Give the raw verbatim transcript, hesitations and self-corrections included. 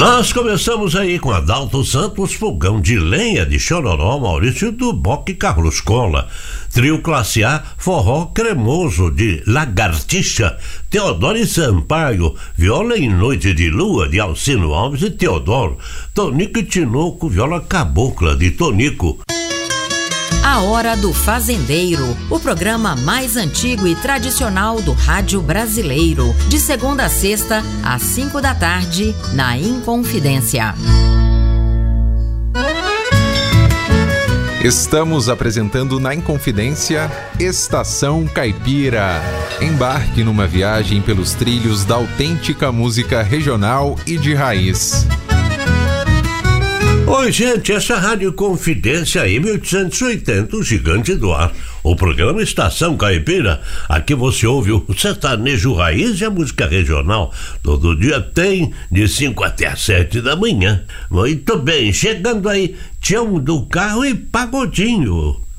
Nós começamos aí com Adalto Santos, Fogão de Lenha de Chororó, Maurício do Boque, Carlos Cola. Trio Classe A, Forró Cremoso de Lagartixa, Teodoro e Sampaio, Viola em Noite de Lua de Alcino Alves e Teodoro, Tonico e Tinoco, Viola Cabocla de Tonico. A Hora do Fazendeiro, o programa mais antigo e tradicional do rádio brasileiro, de segunda a sexta, às cinco da tarde, na Inconfidência. Estamos apresentando na Inconfidência Estação Caipira. Embarque numa viagem pelos trilhos da autêntica música regional e de raiz. Oi, gente, essa Rádio Confidência aí, mil oitocentos e oitenta, o gigante do ar. O programa Estação Caipira, aqui você ouve o sertanejo raiz e a música regional. Todo dia tem, de cinco até às sete da manhã. Muito bem, chegando aí, Tião do Carro e Pagodinho.